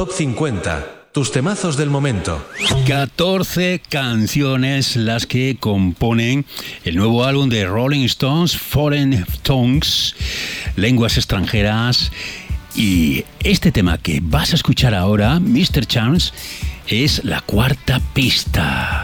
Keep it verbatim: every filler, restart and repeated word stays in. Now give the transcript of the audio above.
Top cincuenta. Tus temazos del momento. catorce canciones las que componen el nuevo álbum de Rolling Stones, Foreign Tongues, lenguas extranjeras. Y este tema que vas a escuchar ahora, mister Chance, es la cuarta pista.